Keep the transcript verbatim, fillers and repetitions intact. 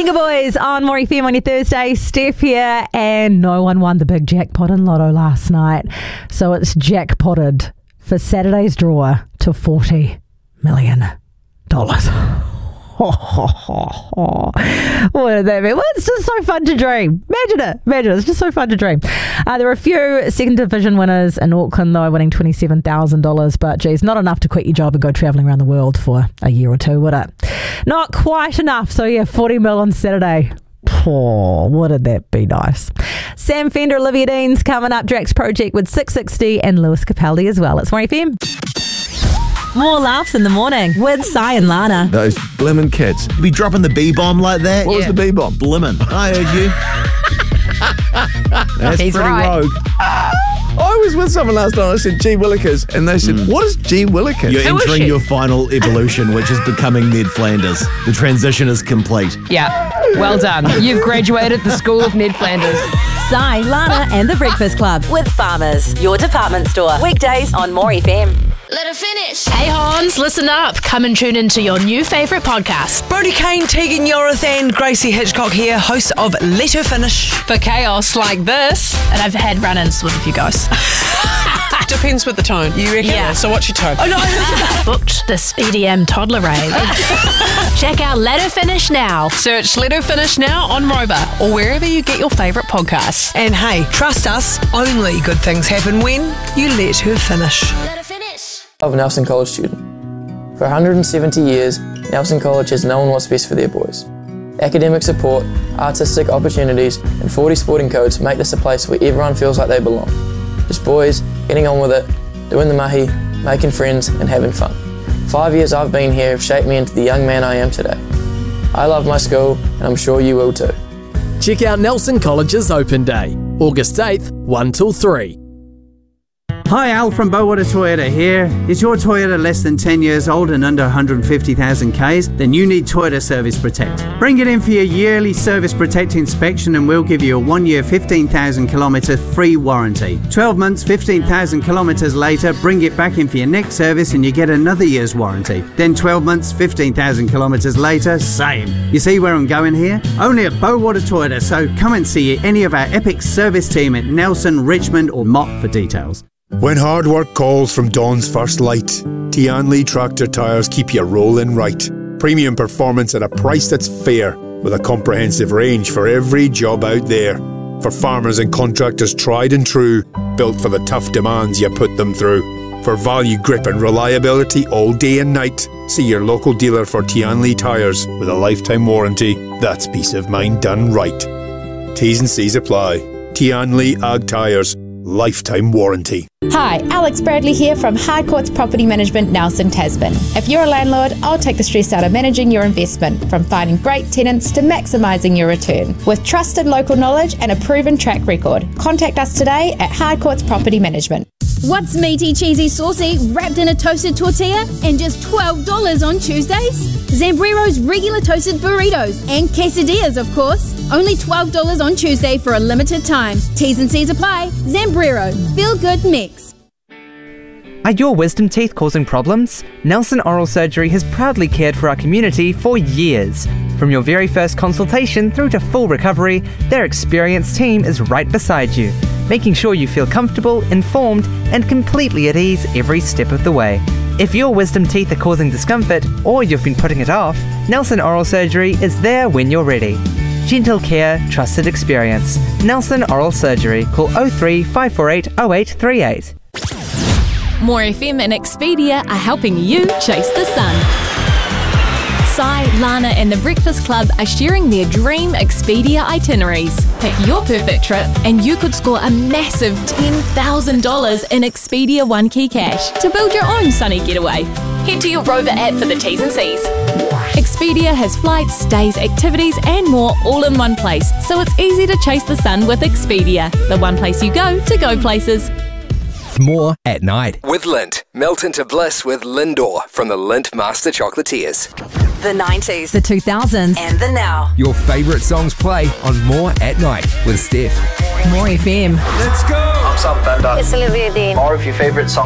Venga Boys on More F M on your Thursday. Steph here, and no one won the big jackpot in Lotto last night. So it's jackpotted for Saturday's draw to forty million dollars. What did that mean? Well, it's just so fun to dream. Imagine it. Imagine it. It's just so fun to dream. Uh, there were a few second division winners in Auckland, though, winning twenty-seven thousand dollars. But, geez, not enough to quit your job and go travelling around the world for a year or two, would it? Not quite enough. So, yeah, forty mil on Saturday. Oh, wouldn't that be nice? Sam Fender, Olivia Dean's coming up. Drax Project with six sixty and Lewis Capaldi as well. It's More F M. More laughs in the morning with Si and Lana. Those blimmin' kids. You be dropping the B-bomb like that? What was the B-bomb? Blimmin'. I heard you. That's He's pretty right. rogue. I was with someone last night. I said, Gee Willikers. And they said, Mm. What is Gee Willikers? You're Who is entering she? your final evolution, which is becoming Ned Flanders. The transition is complete. Yeah, well done. You've graduated the School of Ned Flanders. Si, Lana and The Breakfast Club with Farmers, your department store. Weekdays on More F M. Let her finish. Hey Hans, listen up. Come and tune into your new favourite podcast. Brody Kane, Tegan Yorathan, Gracie Hitchcock here, host of Let Her Finish. For chaos like this. And I've had run-ins with a few guys. Depends with the tone. You reckon? Yeah. So what's your tone? Oh no! Booked this E D M toddler rave. Check out Let Her Finish now. Search Let Her Finish now on Rover or wherever you get your favourite podcasts. And hey, trust us, only good things happen when you let her finish. Let her finish. Of Nelson College student. For one hundred seventy years, Nelson College has known what's best for their boys. Academic support, artistic opportunities, and forty sporting codes make this a place where everyone feels like they belong. Just boys, getting on with it, doing the mahi, making friends, and having fun. Five years I've been here have shaped me into the young man I am today. I love my school, and I'm sure you will too. Check out Nelson College's Open Day, August eighth, one till three. Hi, Al from Bowater Toyota here. Is your Toyota less than ten years old and under one hundred fifty thousand kays? Then you need Toyota Service Protect. Bring it in for your yearly Service Protect inspection and we'll give you a one-year fifteen thousand kilometre free warranty. twelve months, fifteen thousand kilometres later, bring it back in for your next service and you get another year's warranty. Then twelve months, fifteen thousand kilometres later, same. You see where I'm going here? Only at Bowater Toyota, so come and see any of our epic service team at Nelson, Richmond or Mott for details. When hard work calls from dawn's first light, Tian Lee tractor tyres keep you rolling right. Premium performance at a price that's fair, with a comprehensive range for every job out there. For farmers and contractors tried and true, built for the tough demands you put them through. For value, grip and reliability all day and night, see your local dealer for Tian Lee tyres with a lifetime warranty. That's peace of mind done right. T's and C's apply. Tian Lee Ag Tyres. Lifetime warranty. Hi, Alex Bradley here from Harcourts Property Management, Nelson Tasman. If you're a landlord, I'll take the stress out of managing your investment, from finding great tenants to maximising your return. With trusted local knowledge and a proven track record, contact us today at Harcourts Property Management. What's meaty, cheesy, saucy, wrapped in a toasted tortilla and just twelve dollars on Tuesdays? Zambrero's regular toasted burritos and quesadillas, of course. Only twelve dollars on Tuesday for a limited time. T's and C's apply. Zambrero. Feel good mix. Are your wisdom teeth causing problems? Nelson Oral Surgery has proudly cared for our community for years. From your very first consultation through to full recovery, their experienced team is right beside you, making sure you feel comfortable, informed, and completely at ease every step of the way. If your wisdom teeth are causing discomfort, or you've been putting it off, Nelson Oral Surgery is there when you're ready. Gentle care, trusted experience. Nelson Oral Surgery. Call oh three, five four eight, oh eight three eight. More F M and Expedia are helping you chase the sun. Si, Lana and The Breakfast Club are sharing their dream Expedia itineraries. Pick your perfect trip and you could score a massive ten thousand dollars in Expedia One Key Cash to build your own sunny getaway. Head to your Rover app for the T's and C's. Expedia has flights, stays, activities and more all in one place, so it's easy to chase the sun with Expedia, the one place you go to go places. More at night. With Lindt. Melt into bliss with Lindor from the Lindt Master Chocolatiers. The nineties, the two thousands, and the now. Your favourite songs play on More at Night with Steph. More F M. Let's go! I'm Sam Fender. It's Olivia Dean. More of your favourite songs.